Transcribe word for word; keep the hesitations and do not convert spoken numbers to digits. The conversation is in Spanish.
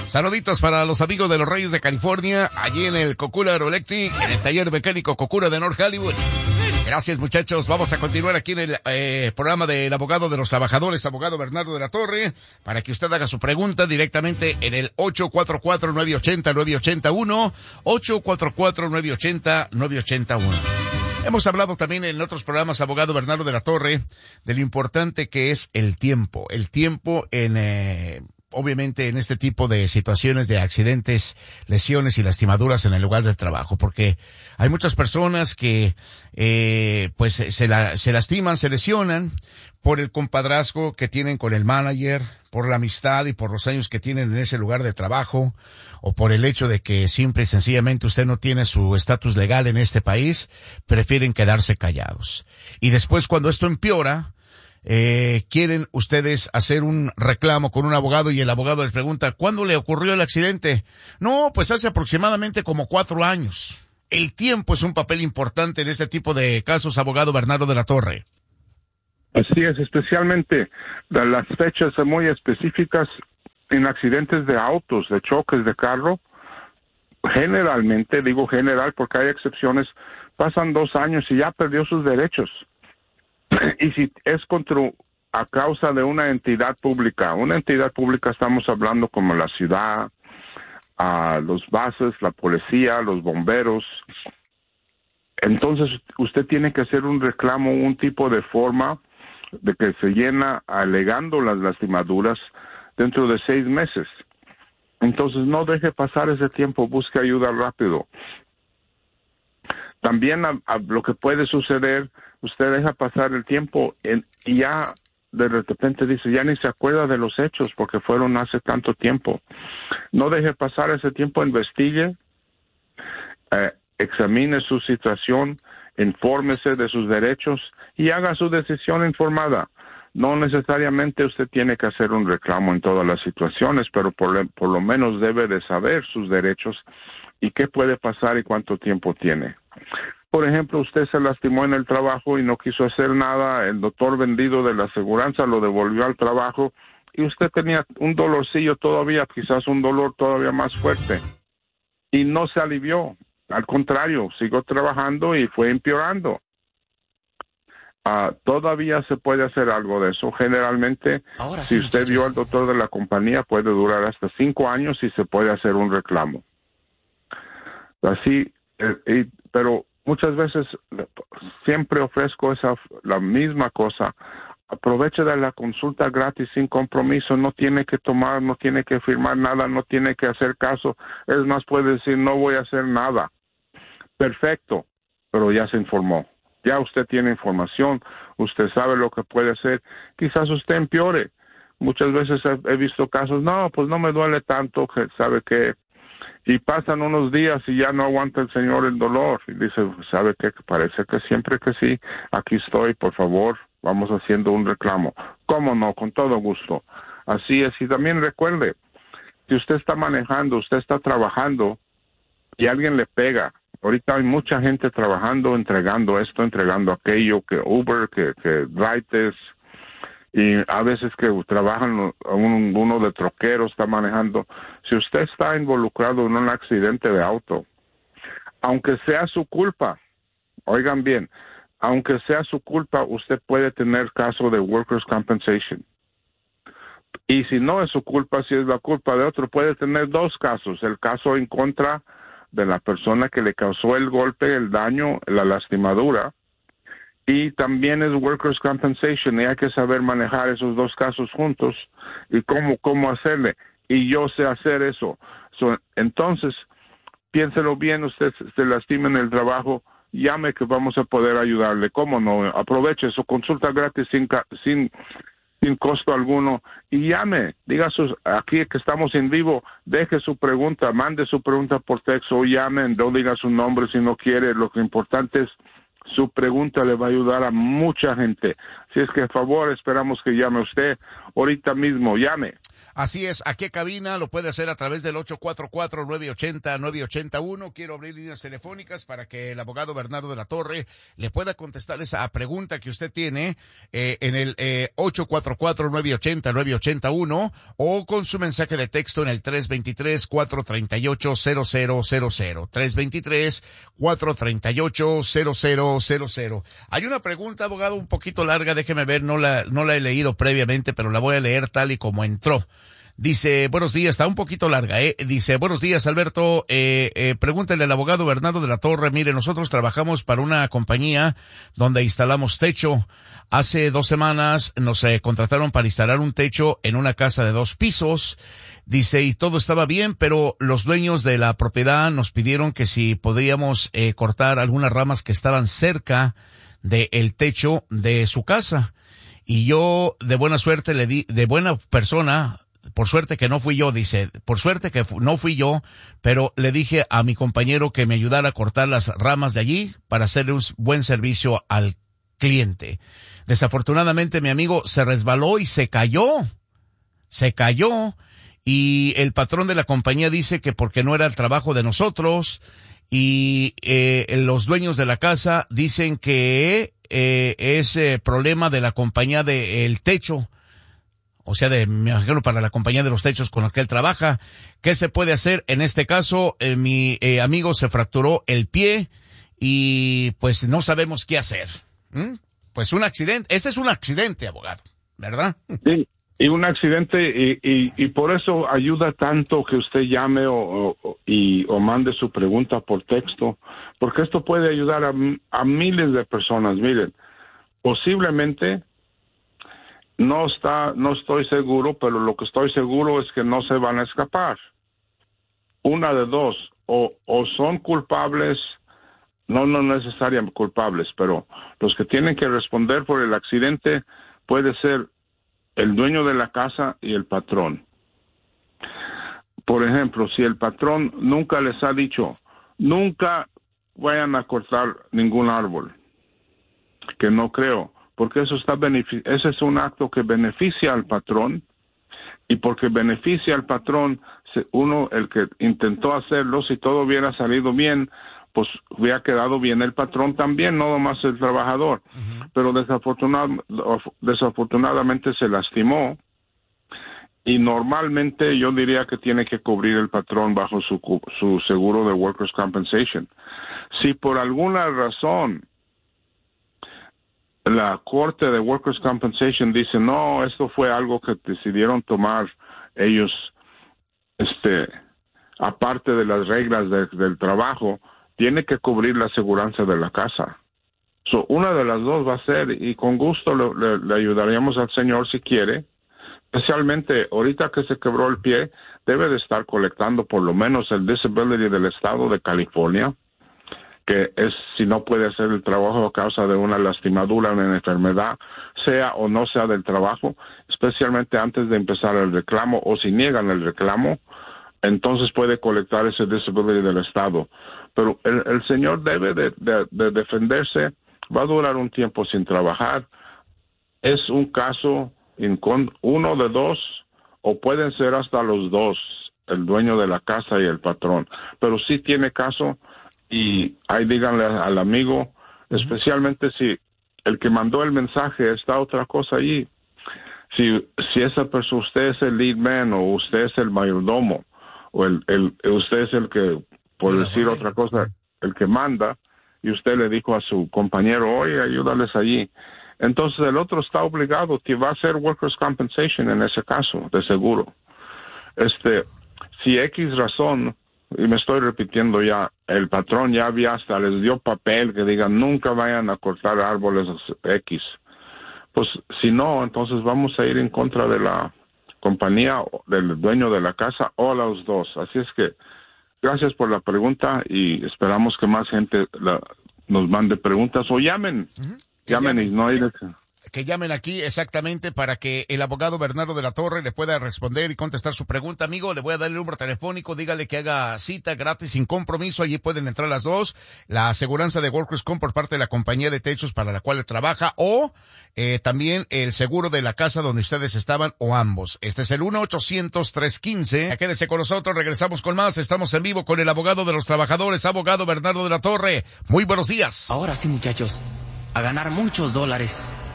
Saluditos para los amigos de los Reyes de California, allí en el Kokura Aeroelectric, en el taller mecánico Kokura de North Hollywood. Gracias, muchachos. Vamos a continuar aquí en el eh, programa del abogado de los trabajadores, abogado Bernardo de la Torre, para que usted haga su pregunta directamente en el ocho cuatro cuatro, nueve ocho cero, nueve ocho uno, ocho cuatro cuatro, nueve ocho cero, nueve ocho uno. Hemos hablado también en otros programas, abogado Bernardo de la Torre, de lo importante que es el tiempo. El tiempo en... Eh, obviamente en este tipo de situaciones de accidentes, lesiones y lastimaduras en el lugar del trabajo, porque hay muchas personas que eh pues se la, se lastiman, se lesionan por el compadrazgo que tienen con el manager, por la amistad y por los años que tienen en ese lugar de trabajo, o por el hecho de que simple y sencillamente usted no tiene su estatus legal en este país, prefieren quedarse callados. Y después, cuando esto empeora, Eh, quieren ustedes hacer un reclamo con un abogado y el abogado les pregunta, ¿cuándo le ocurrió el accidente? No, pues hace aproximadamente como cuatro años. El tiempo es un papel importante en este tipo de casos, abogado Bernardo de la Torre. Así es, especialmente de las fechas muy específicas en accidentes de autos, de choques de carro. Generalmente, digo general porque hay excepciones, pasan dos años y ya perdió sus derechos. Y si es contra a causa de una entidad pública, una entidad pública estamos hablando como la ciudad, a los bases, la policía, los bomberos, entonces usted tiene que hacer un reclamo, un tipo de forma de que se llena alegando las lastimaduras dentro de seis meses. Entonces no deje pasar ese tiempo, busque ayuda rápido. También a, a lo que puede suceder, usted deja pasar el tiempo en, y ya de repente dice, ya ni se acuerda de los hechos porque fueron hace tanto tiempo. No deje pasar ese tiempo, investigue, eh, examine su situación, infórmese de sus derechos y haga su decisión informada. No necesariamente usted tiene que hacer un reclamo en todas las situaciones, pero por, por lo menos debe de saber sus derechos y qué puede pasar y cuánto tiempo tiene. Por ejemplo, usted se lastimó en el trabajo y no quiso hacer nada, el doctor vendido de la aseguranza lo devolvió al trabajo y usted tenía un dolorcillo todavía, quizás un dolor todavía más fuerte y no se alivió, al contrario, siguió trabajando y fue empeorando. Uh, todavía se puede hacer algo de eso. Generalmente, Ahora si sí, usted vio al doctor de la compañía, puede durar hasta cinco años y se puede hacer un reclamo. Así, eh, y, pero muchas veces siempre ofrezco esa la misma cosa. Aproveche de la consulta gratis sin compromiso. No tiene que tomar, no tiene que firmar nada, no tiene que hacer caso. Es más, puede decir, no voy a hacer nada. Perfecto, pero ya se informó. Ya usted tiene información, usted sabe lo que puede hacer. Quizás usted empeore. Muchas veces he, he visto casos, no, pues no me duele tanto, que sabe que... Y pasan unos días y ya no aguanta el señor el dolor. Y dice, ¿sabe qué? Parece que siempre que sí, aquí estoy, por favor, vamos haciendo un reclamo. ¿Cómo no? Con todo gusto. Así es. Y también recuerde, si usted está manejando, usted está trabajando y alguien le pega, ahorita hay mucha gente trabajando, entregando esto, entregando aquello, que Uber, que, que Rides, y a veces que trabajan, un, uno de troquero está manejando. Si usted está involucrado en un accidente de auto, aunque sea su culpa, oigan bien, aunque sea su culpa, usted puede tener caso de Workers' Compensation. Y si no es su culpa, si es la culpa de otro, puede tener dos casos. El caso en contra de la persona que le causó el golpe, el daño, la lastimadura, y también es Workers' Compensation, y hay que saber manejar esos dos casos juntos y cómo, cómo hacerle. Y yo sé hacer eso. So, entonces, piénselo bien, usted se lastima en el trabajo, llame que vamos a poder ayudarle. ¿Cómo no? Aproveche su consulta gratis sin, sin, sin costo alguno y llame. Diga sus, aquí que estamos en vivo, deje su pregunta, mande su pregunta por texto o llame, no diga su nombre si no quiere. Lo que importante es su pregunta, le va a ayudar a mucha gente. Si es que, por favor, esperamos que llame usted ahorita mismo. Llame. Así es, aquí a cabina lo puede hacer a través del ocho cuatro cuatro, nueve ocho cero, nueve ocho uno. Quiero abrir líneas telefónicas para que el abogado Bernardo de la Torre le pueda contestar esa pregunta que usted tiene eh, en el eh, ocho cuatro cuatro, nueve ocho cero, nueve ocho uno o con su mensaje de texto en el tres dos tres, cuatro tres ocho, cero cero cero cero. tres dos tres, cuatro tres ocho, cero cero cero cero. Hay una pregunta, abogado, un poquito larga, déjeme ver, no la, no la he leído previamente, pero la voy a leer tal y como entró. Dice, buenos días, está un poquito larga, ¿eh? Dice, buenos días, Alberto, eh, eh, pregúntale al abogado Bernardo de la Torre, mire, nosotros trabajamos para una compañía donde instalamos techo. Hace dos semanas nos eh, contrataron para instalar un techo en una casa de dos pisos. Dice, y todo estaba bien, pero los dueños de la propiedad nos pidieron que si podríamos eh, cortar algunas ramas que estaban cerca del techo de su casa. Y yo, de buena suerte, le di, de buena persona, por suerte que no fui yo, dice, por suerte que no fui yo, pero le dije a mi compañero que me ayudara a cortar las ramas de allí para hacerle un buen servicio al cliente. Desafortunadamente mi amigo se resbaló y se cayó, se cayó, y el patrón de la compañía dice que porque no era el trabajo de nosotros, y eh, los dueños de la casa dicen que eh, es eh, problema de la compañía del techo. O sea, de, me imagino, para la compañía de los techos con la que él trabaja. ¿Qué se puede hacer en este caso? Eh, mi eh, amigo se fracturó el pie y pues no sabemos qué hacer. ¿Mm? Pues un accidente, ese es un accidente, abogado, ¿verdad? Sí, y un accidente, y, y, y por eso ayuda tanto que usted llame o, o, y, o mande su pregunta por texto, porque esto puede ayudar a, a miles de personas. Miren, posiblemente... No está, no estoy seguro, pero lo que estoy seguro es que no se van a escapar. Una de dos, o, o son culpables, no, no necesariamente culpables, pero los que tienen que responder por el accidente puede ser el dueño de la casa y el patrón. Por ejemplo, si el patrón nunca les ha dicho, nunca vayan a cortar ningún árbol, que no creo, porque eso está benefic- ese es un acto que beneficia al patrón, y porque beneficia al patrón, uno, el que intentó hacerlo, si todo hubiera salido bien, pues hubiera quedado bien el patrón también, no nomás el trabajador. Uh-huh. Pero desafortunad- desafortunadamente se lastimó, y normalmente yo diría que tiene que cubrir el patrón bajo su, su seguro de Workers' Compensation. Si por alguna razón la Corte de Workers' Compensation dice, no, esto fue algo que decidieron tomar ellos, este, aparte de las reglas de, del trabajo, tiene que cubrir la aseguranza de la casa. So, una de las dos va a ser, y con gusto le, le, le ayudaríamos al señor si quiere, especialmente ahorita que se quebró el pie, debe de estar colectando por lo menos el disability del estado de California, que es si no puede hacer el trabajo a causa de una lastimadura, una enfermedad, sea o no sea del trabajo, especialmente antes de empezar el reclamo, o si niegan el reclamo, entonces puede colectar ese disability del estado. Pero el, el señor debe de, de, de defenderse, va a durar un tiempo sin trabajar, es un caso, incon- uno de dos, o pueden ser hasta los dos, el dueño de la casa y el patrón, pero sí tiene caso. Y ahí díganle al amigo, especialmente si el que mandó el mensaje está otra cosa allí. Si si esa persona, usted es el lead man, o usted es el mayordomo, o el, el usted es el que, por decir otra cosa, el que manda, y usted le dijo a su compañero, oye, ayúdales allí. Entonces el otro está obligado, que va a hacer Workers' Compensation en ese caso, de seguro. Este, si X razón, y me estoy repitiendo ya, el patrón ya había hasta les dio papel que digan nunca vayan a cortar árboles X. Pues si no, entonces vamos a ir en contra de la compañía, del dueño de la casa, o los dos. Así es que gracias por la pregunta, y esperamos que más gente la, nos mande preguntas o llamen. Uh-huh. Llamen y no hay... que llamen aquí exactamente para que el abogado Bernardo de la Torre le pueda responder y contestar su pregunta, amigo. Le voy a dar el número telefónico, dígale que haga cita gratis, sin compromiso, allí pueden entrar las dos, la aseguranza de Workers' Comp por parte de la compañía de techos para la cual él trabaja, o eh, también el seguro de la casa donde ustedes estaban, o ambos. Este es el uno ochocientos, trescientos quince. Quédese con nosotros, regresamos con más, estamos en vivo con el abogado de los trabajadores, abogado Bernardo de la Torre. Muy buenos días. Ahora sí, muchachos, a ganar muchos dólares.